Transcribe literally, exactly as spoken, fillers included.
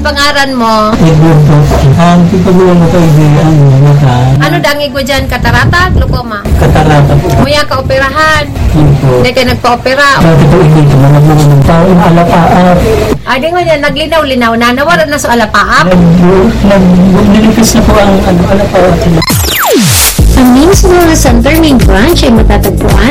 pangaran mo? Edward Bosque. Ang pipagulong ko ay ano, mata. Ano dangig mo dyan? Katarata? Glaucoma? Katarata po. Muya ka operahan? Yun po. Hindi ka nagpa-opera? Dati po ito, mga mga ng tao, yung alapaap. Ay, di mo yan, naglinaw-linaw na. Nawala na sa alapaap? Nag-nilipis na po ang ano, alapaap. Ang main sa mga San Fermin branch ay matatagpuan